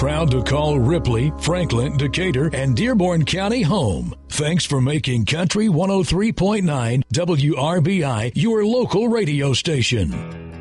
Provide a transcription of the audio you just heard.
proud to call Ripley, Franklin, Decatur, and Dearborn County home. Thanks for making Country 103.9 WRBI your local radio station.